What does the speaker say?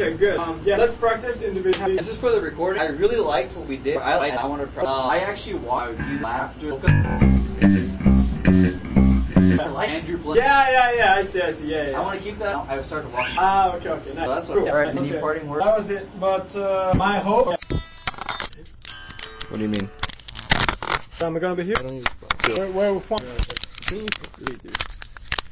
Okay, good. Yeah, let's practice individually. This is for the recording. I really liked what we did. I want to. I actually want to do laughter. I like Andrew Blank. Yeah. I see. Yeah. I want to keep that. I started walking. Okay. Nice. So that's what. Cool. Yeah, right. Any parting words? That was it. But my hope. What do you mean? Am I gonna be here? I don't use Where we from? Really do.